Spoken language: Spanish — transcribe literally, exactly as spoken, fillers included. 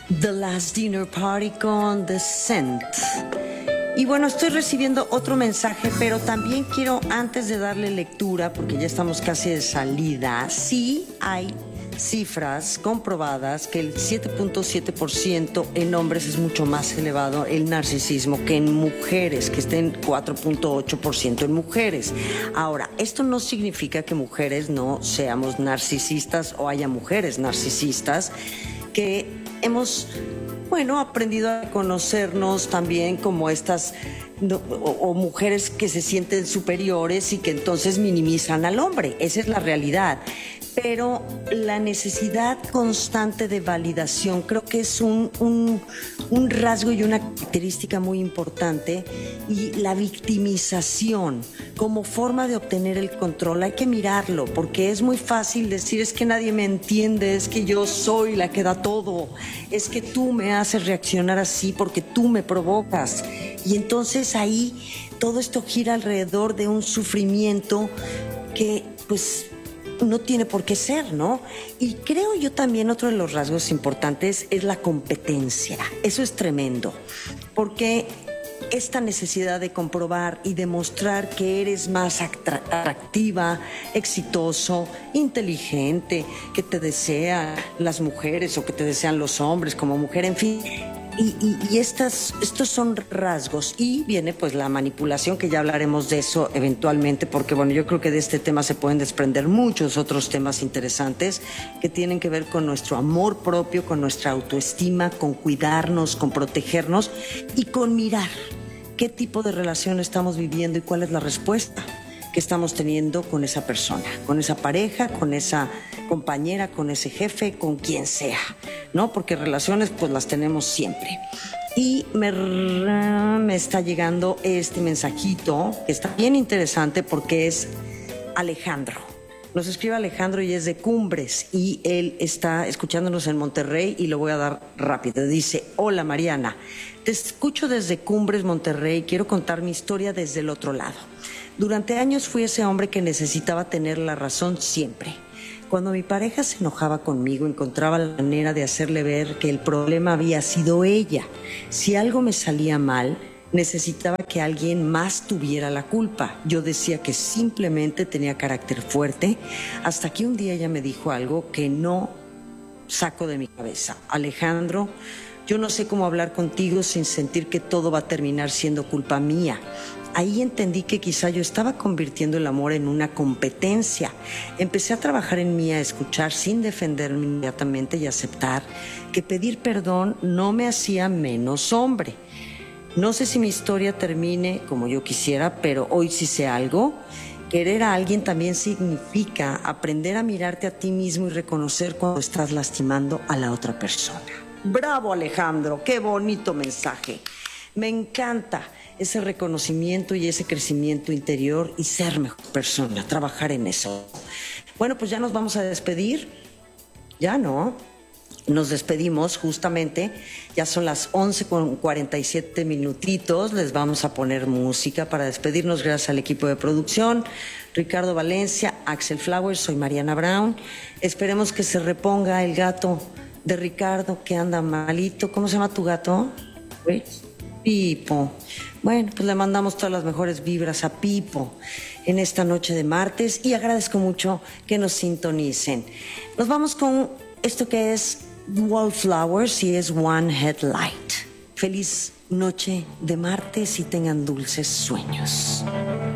The Last Dinner Party con The Scent. Y bueno, estoy recibiendo otro mensaje, pero también quiero, antes de darle lectura, porque ya estamos casi de salida, sí hay cifras comprobadas que el siete punto siete por ciento en hombres es mucho más elevado el narcisismo que en mujeres, que está en cuatro punto ocho por ciento en mujeres. Ahora, esto no significa que mujeres no seamos narcisistas o haya mujeres narcisistas que hemos, bueno, aprendido a conocernos también como estas, no, o, o mujeres que se sienten superiores y que entonces minimizan al hombre. Esa es la realidad. Pero la necesidad constante de validación creo que es un, un, un rasgo y una característica muy importante, y la victimización como forma de obtener el control hay que mirarlo, porque es muy fácil decir: es que nadie me entiende, es que yo soy la que da todo, es que tú me haces reaccionar así porque tú me provocas. Y entonces ahí todo esto gira alrededor de un sufrimiento que pues no tiene por qué ser, ¿no? Y creo yo también otro de los rasgos importantes es la competencia. Eso es tremendo, porque esta necesidad de comprobar y demostrar que eres más atractiva, exitoso, inteligente, que te desean las mujeres o que te desean los hombres como mujer, en fin. Y, y, y estas, estos son rasgos, y viene pues la manipulación, que ya hablaremos de eso eventualmente, porque bueno, yo creo que de este tema se pueden desprender muchos otros temas interesantes que tienen que ver con nuestro amor propio, con nuestra autoestima, con cuidarnos, con protegernos y con mirar qué tipo de relación estamos viviendo y cuál es la respuesta que estamos teniendo con esa persona, con esa pareja, con esa compañera, con ese jefe, con quien sea, ¿no? Porque relaciones pues las tenemos siempre. Y me, me está llegando este mensajito que está bien interesante porque es Alejandro. Nos escribe Alejandro y es de Cumbres, y él está escuchándonos en Monterrey, y lo voy a dar rápido. Dice: hola Mariana, te escucho desde Cumbres, Monterrey. Quiero contar mi historia desde el otro lado. Durante años fui ese hombre que necesitaba tener la razón siempre. Cuando mi pareja se enojaba conmigo, encontraba la manera de hacerle ver que el problema había sido ella. Si algo me salía mal, necesitaba que alguien más tuviera la culpa. Yo decía que simplemente tenía carácter fuerte, hasta que un día ella me dijo algo que no saco de mi cabeza. Alejandro, yo no sé cómo hablar contigo sin sentir que todo va a terminar siendo culpa mía. Ahí entendí que quizá yo estaba convirtiendo el amor en una competencia. Empecé a trabajar en mí, a escuchar sin defenderme inmediatamente y aceptar que pedir perdón no me hacía menos hombre. No sé si mi historia termine como yo quisiera, pero hoy sí sé algo. Querer a alguien también significa aprender a mirarte a ti mismo y reconocer cuando estás lastimando a la otra persona. ¡Bravo, Alejandro! ¡Qué bonito mensaje! Me encanta ese reconocimiento y ese crecimiento interior y ser mejor persona, trabajar en eso. Bueno, pues ya nos vamos a despedir. Ya no. Nos despedimos justamente, ya son las once con cuarenta y siete minutitos, les vamos a poner música para despedirnos. Gracias al equipo de producción, Ricardo Valencia, Axel Flowers, soy Mariana Brown. Esperemos que se reponga el gato de Ricardo, que anda malito. ¿Cómo se llama tu gato? Pipo. Bueno, pues le mandamos todas las mejores vibras a Pipo en esta noche de martes, y agradezco mucho que nos sintonicen. Nos vamos con esto que es Wallflowers y es One Headlight. Feliz noche de martes y tengan dulces sueños.